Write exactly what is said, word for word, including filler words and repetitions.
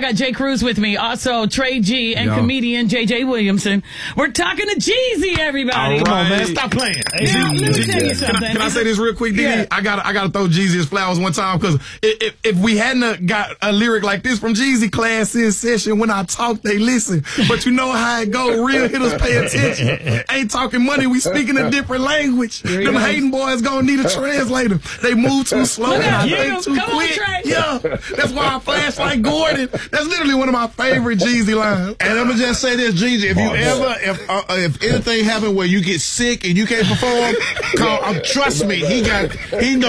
got Jay Cruz with me, also Trey G and Yo. comedian J J Williamson. We're talking to Jeezy, everybody. All right. Come on, man. Stop playing. Now, let me tell you something. Can I, can I say this real quick, D D? Yeah. I got I got to throw Jeezy his flowers one time because if, if we hadn't have got a lyric like this from Jeezy, class in session. When I talk, they listen. But you know how it go. Real hitters pay attention. Ain't talking money. We speaking a different language. Them hating boys gonna need a translator. They move too slow and I you. think too Come on, quick. Trey. Yeah, that's why I flash like Gordon. That's literally one of my favorite Jeezy lines. And I'm gonna just say this, Jeezy. If you ever, if uh, if anything happened where you get sick and you can't perform, call. Uh, trust me, he got he know.